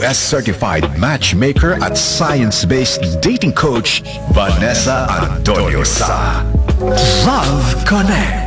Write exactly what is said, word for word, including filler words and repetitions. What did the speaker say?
S certified matchmaker at science-based dating coach, Vanessa Antonio sa Love Connect.